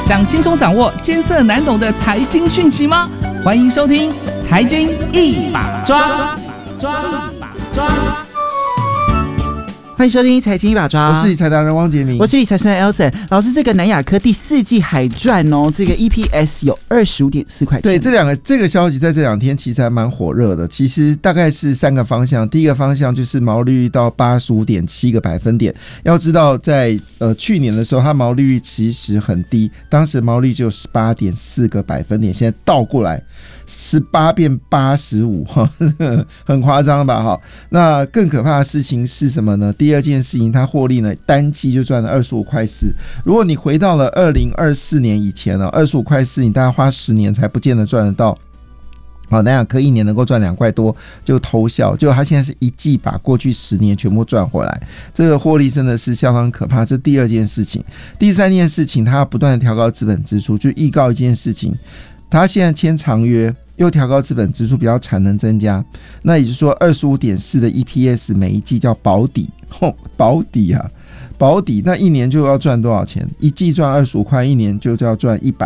想轻松掌握艰涩难懂的财经讯息吗？欢迎收听《财经一把抓》。 欢迎收听财经一把抓， 我是理财达人汪杰明， 我是理财专员 Elson 老师。这个南亚科第4季海赚哦，这个 EPS 有25.4块钱。 对，这个消息在这2天其实还蛮火热的。其实大概是3个方向，第一个方向就是毛利率到 85.7 个百分点。要知道在去年的时候，它毛利率其实很低，当时毛利率就 18.4 个百分点，现在倒过来18变85，很夸张吧？那更可怕的事情是什么呢？第二件事情，它获利呢单季就赚了25.4块。如果你回到了2024年以前25.4块，你大概花10年才不见得赚得到。南亚科1年能够赚2块多就偷笑，就他现在是一季把过去10年全部赚回来，这个获利真的是相当可怕。这第二件事情。第三件事情，他不断的调高资本支出，就预告一件事情，他现在签长约又调高资本支出，比较产能增加，那也就是说 25.4 的 EPS 每一季叫保底，保底那1年就要赚多少钱？一季赚25块，1年就要赚100